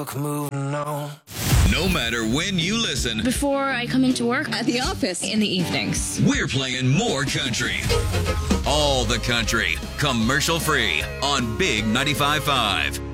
moving on. No matter when you listen, before I come into work, at the office, in the evenings, we're playing more country. All the country, commercial free on Big 95.5.